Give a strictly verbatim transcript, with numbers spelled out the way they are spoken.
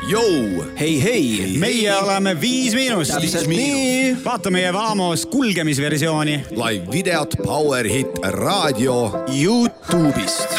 Jou! Hei, hei! Meie oleme Viis Miinust. Täpselt nii. Vaata meie Vaamos kulgemisversiooni. Live videot Power Hit raadio YouTube'ist.